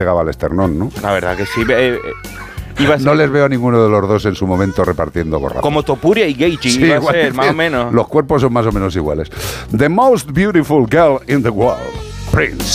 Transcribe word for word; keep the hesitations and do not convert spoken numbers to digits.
llegaba al esternón, ¿no? La verdad que sí. Eh, eh, iba a ser No les veo a ninguno de los dos en su momento repartiendo borrazos. como Topuria y Geichi, Sí, iba a igual, ser, más o menos. Los cuerpos son más o menos iguales. The most beautiful girl in the world, Prince.